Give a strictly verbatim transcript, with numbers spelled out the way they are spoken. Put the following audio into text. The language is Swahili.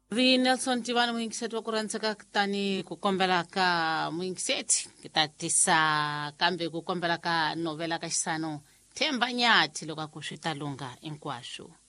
vi Nelson Tivana muingiseti wa kurantsaka tani kukombela ka muingiseti kitatisa kambe kukombela ka novela ka xisano themba nyati loko a ku swi ta lunga hinkwaswo.